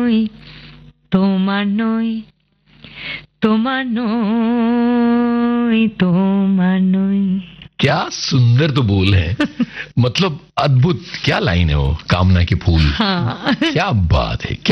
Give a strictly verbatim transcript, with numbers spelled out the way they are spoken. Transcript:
নই, তোমার নই, তোমার নই, তোমার নই। क्या सुंदर तो बोल है। मतलब अद्भुत, क्या लाइन है वो, कामना के फूल। हाँ। क्या बात है, क्या